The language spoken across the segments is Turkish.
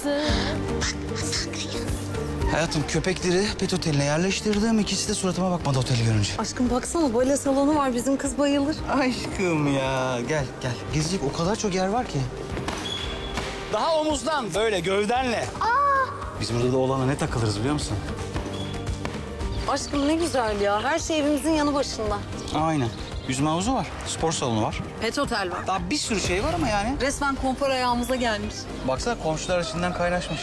Hayatım, köpekleri pet oteline yerleştirdim. İkisi de suratıma bakmadı oteli görünce. Aşkım baksana, bale salonu var, bizim kız bayılır. Aşkım ya, gel gel. Gezecek o kadar çok yer var ki. Daha omuzdan, böyle gövdenle. Biz burada da olana ne takılırız biliyor musun? Aşkım ne güzel ya, her şey evimizin yanı başında. Aynen. Yüzme havuzu var, spor salonu var. Pet otel var. Daha bir sürü şey var ama yani. Resmen konfor ayağımıza gelmiş. Baksana komşular içinden kaynaşmış.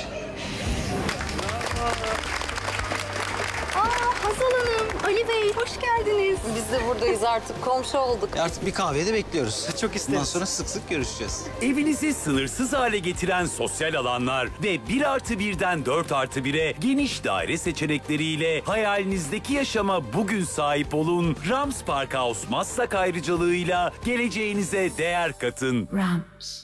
Hazal Hanım, Ali Bey hoş geldiniz. Biz de buradayız artık, komşu olduk. Artık bir kahveye de bekliyoruz. Çok isteriz. Bundan sonra sık sık görüşeceğiz. Evinizi sınırsız hale getiren sosyal alanlar ve 1+1'den 4+1'e geniş daire seçenekleriyle hayalinizdeki yaşama bugün sahip olun. Rams Park House Maslak ayrıcalığıyla geleceğinize değer katın. Rams.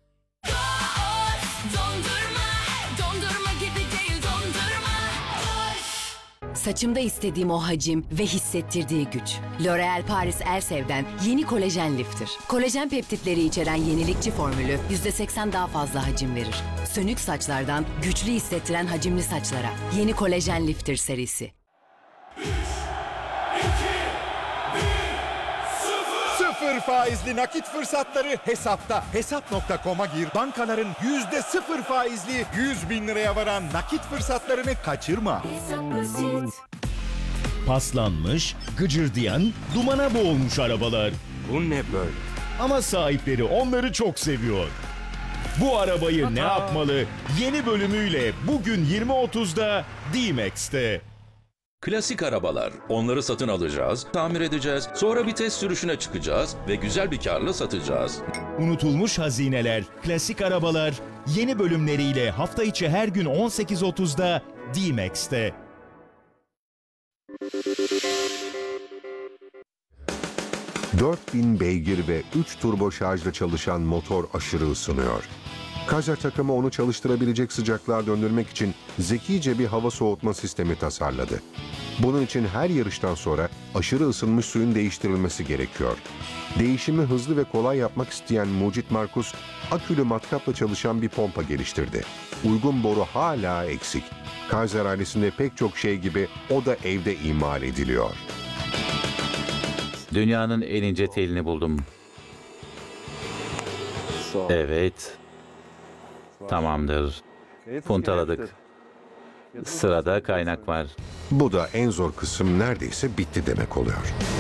Dondurma gibi değil dondurma. Saçımda istediğim o hacim ve hissettirdiği güç. L'Oréal Paris Elsev'den yeni kolajen lifter. Kolajen peptitleri içeren yenilikçi formülü %80 daha fazla hacim verir. Sönük saçlardan güçlü hissettiren hacimli saçlara. Yeni kolajen lifter serisi. Sıfır faizli nakit fırsatları hesapta. Hesap.com'a gir. Bankaların %0 faizli 100 bin liraya varan nakit fırsatlarını kaçırma. Paslanmış, gıcırdayan, dumana boğulmuş arabalar. Bu ne böyle? Ama sahipleri onları çok seviyor. Bu arabayı ne yapmalı? Yeni bölümüyle bugün 20.30'da D-Max'te. Klasik arabalar. Onları satın alacağız, tamir edeceğiz, sonra bir test sürüşüne çıkacağız ve güzel bir karla satacağız. Unutulmuş hazineler, klasik arabalar yeni bölümleriyle hafta içi her gün 18.30'da D-Max'te. ...4000 beygir ve 3 turbo şarjla çalışan motor aşırı ısınıyor. Kaiser takımı onu çalıştırabilecek sıcaklığa döndürmek için zekice bir hava soğutma sistemi tasarladı. Bunun için her yarıştan sonra aşırı ısınmış suyun değiştirilmesi gerekiyor. Değişimi hızlı ve kolay yapmak isteyen Mucit Markus, akülü matkapla çalışan bir pompa geliştirdi. Uygun boru hala eksik. Kaiser ailesinde pek çok şey gibi o da evde imal ediliyor. Dünyanın en ince telini buldum. Evet. Tamamdır. Puntaladık. Sırada kaynak var. Bu da en zor kısım neredeyse bitti demek oluyor.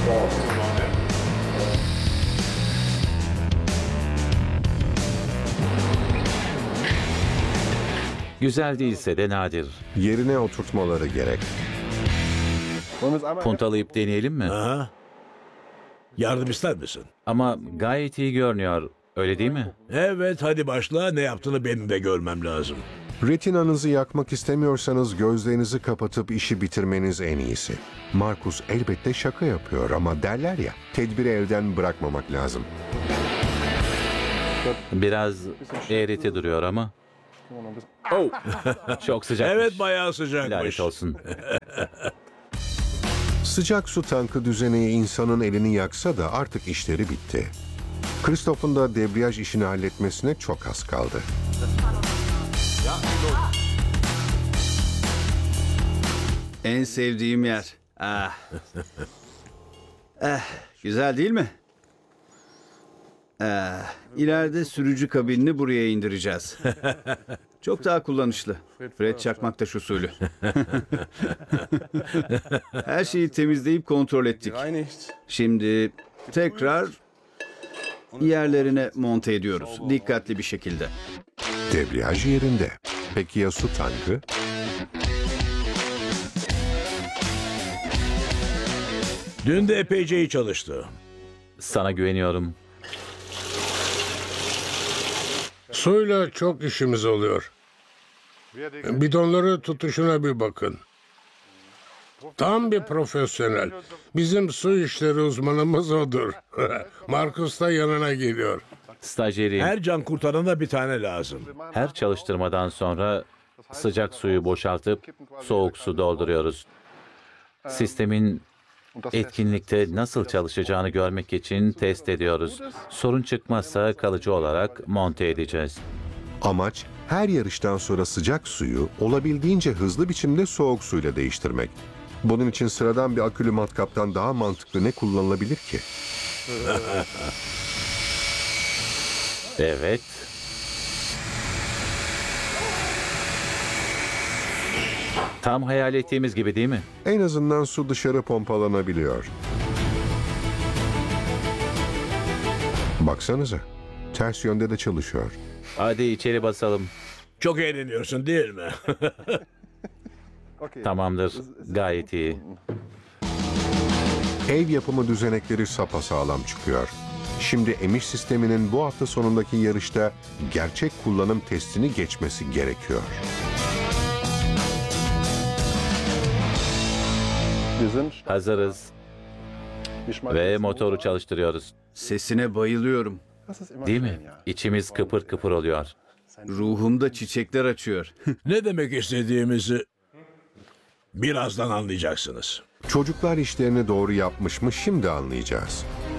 Güzel değilse de nadir. Yerine oturtmaları gerek. Puntalayıp deneyelim mi? Aha. Yardım ister misin? Ama gayet iyi görünüyor. Öyle değil mi? Evet, hadi başla. Ne yaptığını benim de görmem lazım. Retinanızı yakmak istemiyorsanız gözlerinizi kapatıp işi bitirmeniz en iyisi. Markus elbette şaka yapıyor ama derler ya, tedbiri elden bırakmamak lazım. Biraz eğreti duruyor ama. Oh, çok sıcakmış. Evet, bayağı sıcakmış. Lanet olsun. Sıcak su tankı düzeneği insanın elini yaksa da artık işleri bitti. Christoph'un da debriyaj işini halletmesine çok az kaldı. En sevdiğim yer. Güzel değil mi? İleride sürücü kabinini buraya indireceğiz. Çok daha kullanışlı. Fred çakmaktaş usulü. Her şeyi temizleyip kontrol ettik. Şimdi tekrar yerlerine monte ediyoruz. Dikkatli bir şekilde. Debriyaj yerinde. Peki ya su tankı? Dün de epeyce iyi çalıştı. Sana güveniyorum. Suyla çok işimiz oluyor. Bidonları tutuşuna bir bakın. Tam bir profesyonel. Bizim su işleri uzmanımız odur. Markus da yanına geliyor. Stajyerim. Her can kurtarana bir tane lazım. Her çalıştırmadan sonra sıcak suyu boşaltıp soğuk su dolduruyoruz. Sistemin etkinlikte nasıl çalışacağını görmek için test ediyoruz. Sorun çıkmazsa kalıcı olarak monte edeceğiz. Amaç Her yarıştan sonra sıcak suyu olabildiğince hızlı biçimde soğuk suyla değiştirmek. Bunun için sıradan bir akülü matkaptan daha mantıklı ne kullanılabilir ki? Evet. Tam hayal ettiğimiz gibi değil mi? En azından su dışarı pompalanabiliyor. Baksanıza, ters yönde de çalışıyor. Hadi içeri basalım. Çok eğleniyorsun değil mi? Tamamdır. Gayet iyi. Ev yapımı düzenekleri sapasağlam çıkıyor. Şimdi emiş sisteminin bu hafta sonundaki yarışta gerçek kullanım testini geçmesi gerekiyor. Hazırız. Ve motoru çalıştırıyoruz. Sesine bayılıyorum. Değil mi? İçimiz kıpır kıpır oluyor. Ruhumda çiçekler açıyor. Ne demek istediğimizi birazdan anlayacaksınız. Çocuklar işlerini doğru yapmış mı şimdi anlayacağız.